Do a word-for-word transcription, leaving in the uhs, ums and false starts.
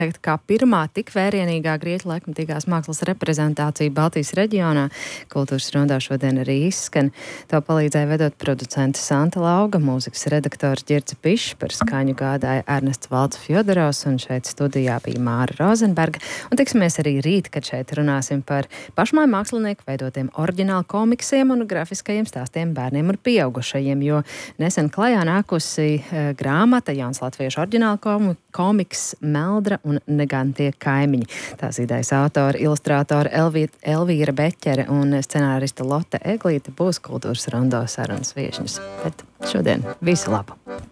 Kā pirmā tik vērienīgā grieķu laikmatīgās mākslas reprezentācija Baltijas reģionā, kultūras rundā šodien arī izskan. To palīdzēja vedot producente Santa Lauga, mūzikas redaktors Ģirce Pišs, par skaņu gādāja Ernests Valds Fjodorovs, un šeit studijā bija Māra Rozenberga. Un tiksimies arī rīt, kad šeit runāsim par pašmāju mākslinieku veidotiem oriģinālu komiksiem un grafiskajiem stāstiem bērniem un pieaugušajiem, jo nesen klajā nākusi uh, grāmata, jauns latviešu oriģināla kom komiks Meldra un Negantie kaimiņi. Tās idejas autori, ilustrātori Elvī, Elvīra Beķere un scenāriste Lotte Eglīte būs kultūras rondo sarunas viešņas. Bet šodien visu labu!